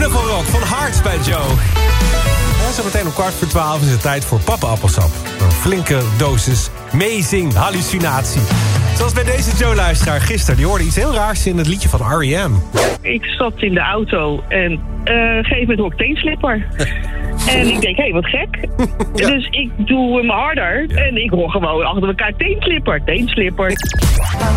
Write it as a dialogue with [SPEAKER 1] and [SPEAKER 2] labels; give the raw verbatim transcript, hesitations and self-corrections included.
[SPEAKER 1] Level Rock van Hearts bij Joe. Ja, zo meteen om kwart voor twaalf is het tijd voor pappenappelsap. Een flinke dosis amazing hallucinatie. Zoals bij deze Joe-luisteraar gisteren. Die hoorde iets heel raars in het liedje van R E M.
[SPEAKER 2] Ik zat in de auto en uh, geef me door teenslipper. En ik denk, hé, hey, wat gek. Ja. Dus ik doe hem harder ja. En ik hoor gewoon achter elkaar teenslipper, teenslipper.